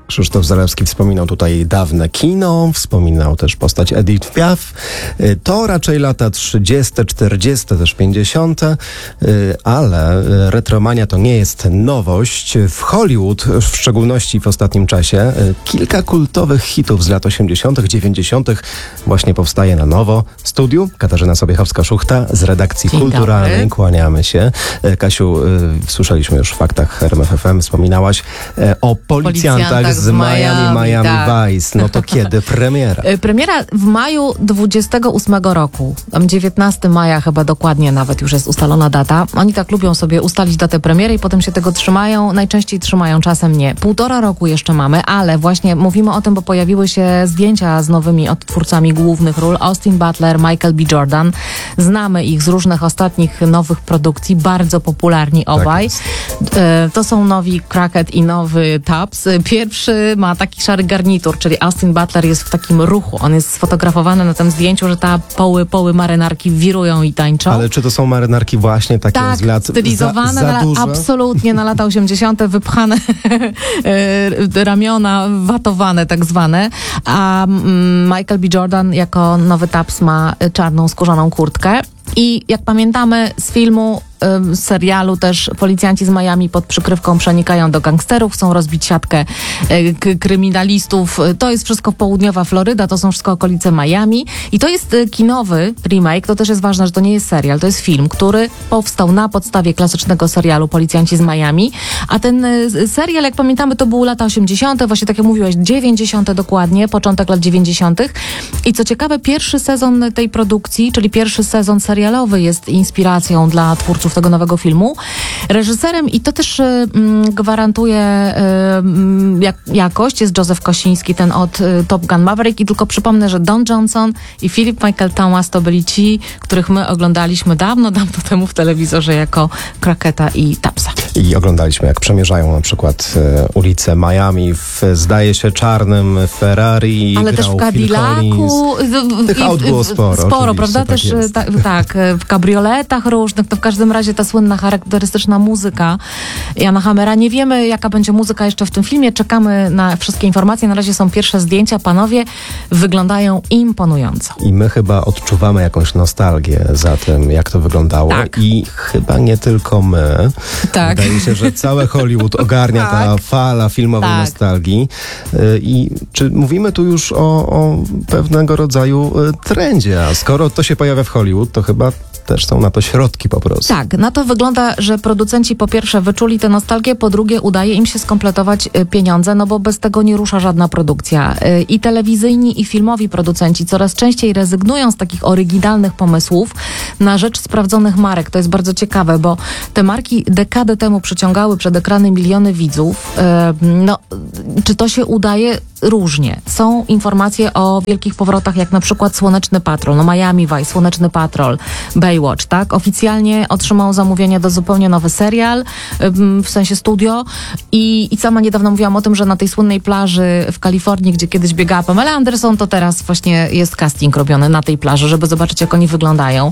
Krzysztof Zalewski wspominał tutaj dawne kino, wspominał też postać Edith Piaf. To raczej lata 30., 40., też 50., ale retromania to nie jest nowość. W Hollywood, w szczególności w ostatnim czasie, kilka kultowych hitów z lat 80., 90. właśnie powstaje na nowo. W studiu Katarzyna Sobiechowska-Szuchta z redakcji Dzień kulturalnej. dobry. Kłaniamy się. Kasiu, słyszeliśmy już w faktach RMF FM, wspominałaś o policjantach z Miami tak. Vice. No to kiedy premiera? Premiera w maju 28 roku. Tam 19 maja chyba dokładnie nawet już jest ustalona data. Oni tak lubią sobie ustalić datę premiery i potem się tego trzymają. Najczęściej trzymają, czasem nie. 1,5 roku jeszcze mamy, ale właśnie mówimy o tym, bo pojawiły się zdjęcia z nowymi odtwórcami głównych ról. Austin Butler, Michael B. Jordan. Znamy ich z różnych ostatnich nowych produkcji. Bardzo popularni obaj. To są nowi Crockett i nowy Tubbs. Pierwszy ma taki szary garnitur, czyli Austin Butler jest w takim ruchu. On jest sfotografowany na tym zdjęciu, że ta poły marynarki wirują i tańczą. Ale czy to są marynarki właśnie takie Tak, z lat stylizowane, za duże? absolutnie na lata 80. wypchane ramiona, watowane tak zwane. A Michael B. Jordan jako nowy Tubbs ma czarną skórzaną kurtkę. I jak pamiętamy z filmu, z serialu też policjanci z Miami pod przykrywką przenikają do gangsterów, chcą rozbić siatkę kryminalistów. To jest wszystko południowa Floryda, to są wszystko okolice Miami. I to jest kinowy remake, to też jest ważne, że to nie jest serial, to jest film, który powstał na podstawie klasycznego serialu Policjanci z Miami. A ten serial, jak pamiętamy, to były lata 80., właśnie tak jak mówiłaś, 90. dokładnie, początek lat 90. I co ciekawe, pierwszy sezon tej produkcji, czyli pierwszy sezon serialowy jest inspiracją dla twórców tego nowego filmu. Reżyserem, i to też gwarantuje jakość, jest Joseph Kosinski, ten od Top Gun Maverick. I tylko przypomnę, że Don Johnson i Philip Michael Thomas to byli ci, których my oglądaliśmy dawno temu w telewizorze jako Crocketta i Tubbsa. I oglądaliśmy, jak przemierzają na przykład ulice Miami w, zdaje się, czarnym Ferrari. Ale też w Cadillacu. Tych aut było sporo, prawda? tak Też jest. tak, w kabrioletach różnych. To w każdym razie ta słynna, charakterystyczna muzyka Jana Hammera. Nie wiemy, jaka będzie muzyka jeszcze w tym filmie. Czekamy na wszystkie informacje. Na razie są pierwsze zdjęcia. Panowie wyglądają imponująco. I my chyba odczuwamy jakąś nostalgię za tym, jak to wyglądało. Tak. I chyba nie tylko my. Tak. Wydaje mi się, że całe Hollywood ogarnia ta fala filmowej nostalgii. I czy mówimy tu już o pewnego rodzaju trendzie? A skoro to się pojawia w Hollywood, to chyba też są na to środki po prostu. Tak, na to wygląda, że producenci po pierwsze wyczuli tę nostalgię, po drugie udaje im się skompletować pieniądze, no bo bez tego nie rusza żadna produkcja. I telewizyjni, i filmowi producenci coraz częściej rezygnują z takich oryginalnych pomysłów na rzecz sprawdzonych marek. To jest bardzo ciekawe, bo te marki dekadę temu przyciągały przed ekrany miliony widzów. No, czy to się udaje? Różnie. Są informacje o wielkich powrotach, jak na przykład Słoneczny Patrol, no Miami Vice, Słoneczny Patrol, Baywatch, tak? Oficjalnie otrzymał zamówienie do zupełnie nowy serial, w sensie studio i sama niedawno mówiłam o tym, że na tej słynnej plaży w Kalifornii, gdzie kiedyś biegała Pamela Anderson, to teraz właśnie jest casting robiony na tej plaży, żeby zobaczyć, jak oni wyglądają.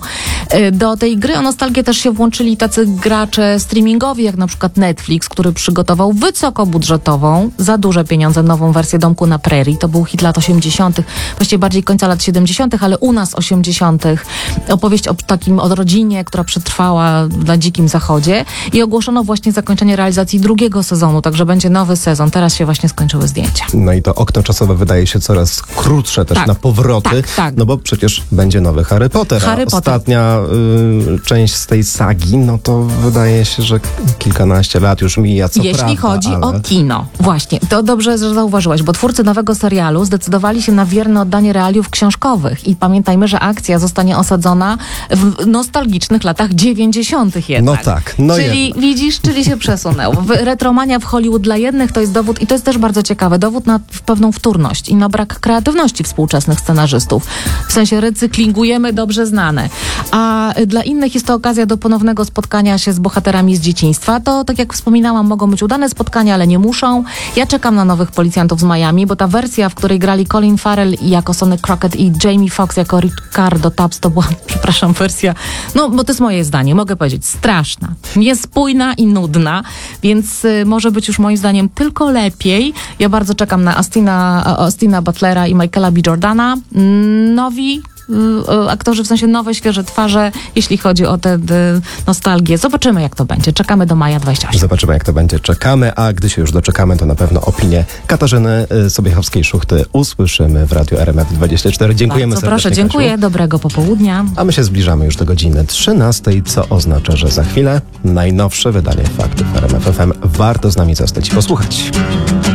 Do tej gry o nostalgię też się włączyli tacy gracze streamingowi, jak na przykład Netflix, który przygotował wysokobudżetową, za duże pieniądze, nową wersję Domku na Prairie. To był hit lat 80., właściwie bardziej końca lat 70., ale u nas 80. Opowieść o o rodzinie, która przetrwała na Dzikim Zachodzie i ogłoszono właśnie zakończenie realizacji drugiego sezonu, także będzie nowy sezon. Teraz się właśnie skończyły zdjęcia. No i to okno czasowe wydaje się coraz krótsze też na powroty, no bo przecież będzie nowy Harry Potter. Ostatnia część z tej sagi, no to wydaje się, że kilkanaście lat już mija, co Jeśli prawda, chodzi o kino. Właśnie, to dobrze, że zauważyłaś, bo twórcy nowego serialu zdecydowali się na wierne oddanie realiów książkowych i pamiętajmy, że akcja zostanie osadzona w nostalgicznych latach 90. jednak. No tak, no czyli jednak. widzisz, czyli się przesunęło. Retromania w Hollywood dla jednych to jest dowód, i to jest też bardzo ciekawe, dowód na pewną wtórność i na brak kreatywności współczesnych scenarzystów. W sensie recyklingujemy dobrze znane. A dla innych jest to okazja do ponownego spotkania się z bohaterami z dzieciństwa. To, tak jak wspominałam, mogą być udane spotkania, ale nie muszą. Ja czekam na nowych policjantów z Miami, bo ta wersja, w której grali Colin Farrell jako Sonny Crockett i Jamie Foxx jako Ricardo Tubbs, to była, przepraszam, wersja, no bo to jest moje zdanie, mogę powiedzieć, straszna, niespójna i nudna, więc może może być już moim zdaniem tylko lepiej. Ja bardzo czekam na Austina Butlera i Michaela B. Jordana. Nowi aktorzy, w sensie nowe, świeże twarze, jeśli chodzi o tę nostalgię. Zobaczymy, jak to będzie. Czekamy do maja 28. Zobaczymy, jak to będzie. Czekamy, a gdy się już doczekamy, to na pewno opinię Katarzyny Sobiechowskiej-Szuchty usłyszymy w Radiu RMF24. Dziękujemy Bardzo serdecznie, proszę, dziękuję. Kasiu. Dobrego popołudnia. A my się zbliżamy już do godziny 13, co oznacza, że za chwilę najnowsze wydanie Faktów RMF FM. Warto z nami zostać i posłuchać.